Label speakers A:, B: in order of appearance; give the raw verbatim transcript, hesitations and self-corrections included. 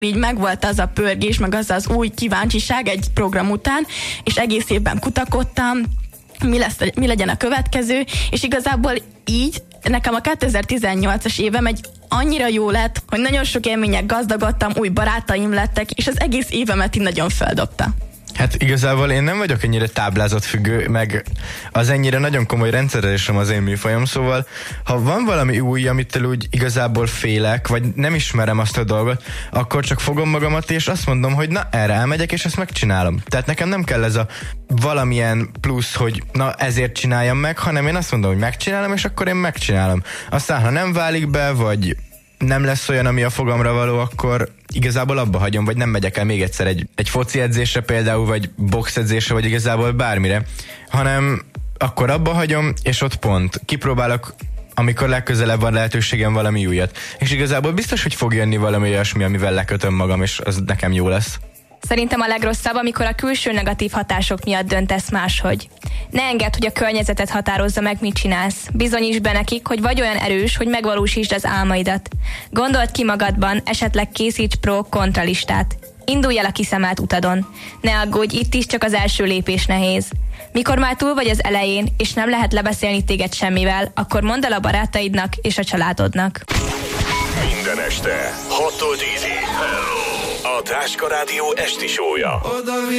A: Így megvolt az a pörgés, meg az az új kíváncsiság egy program után, és egész évben kutakodtam, mi, lesz, mi legyen a következő, és igazából így nekem a kétezer-tizennyolcas évem egy annyira jó lett, hogy nagyon sok élménnyel gazdagodtam, új barátaim lettek, és az egész évemet így nagyon feldobta.
B: Hát igazából én nem vagyok ennyire táblázatfüggő, meg az ennyire nagyon komoly rendszerelésem az én műfajom, szóval ha van valami új, amitől úgy igazából félek, vagy nem ismerem azt a dolgot, akkor csak fogom magamat, és azt mondom, hogy na, erre elmegyek, és ezt megcsinálom. Tehát nekem nem kell ez a valamilyen plusz, hogy na, ezért csináljam meg, hanem én azt mondom, hogy megcsinálom, és akkor én megcsinálom. Aztán, ha nem válik be, vagy nem lesz olyan, ami a fogamra való, akkor igazából abba hagyom, vagy nem megyek el még egyszer egy, egy foci edzésre például, vagy boxedzésre, vagy igazából bármire, hanem akkor abba hagyom, és ott pont. Kipróbálok, amikor legközelebb van lehetőségem valami újat. És igazából biztos, hogy fog jönni valami olyasmi, amivel lekötöm magam, és az nekem jó lesz.
C: Szerintem a legrosszabb, amikor a külső negatív hatások miatt döntesz máshogy. Ne engedd, hogy a környezetet határozza meg, mit csinálsz. Bizonyítsd be nekik, hogy vagy olyan erős, hogy megvalósítsd az álmaidat. Gondold ki magadban, esetleg készíts pro-kontra listát. Indulj el a kiszemelt utadon. Ne aggódj, itt is csak az első lépés nehéz. Mikor már túl vagy az elején, és nem lehet lebeszélni téged semmivel, akkor mondd el a barátaidnak és a családodnak.
D: Minden este hattól tízig. A Táska Rádió esti show-ja.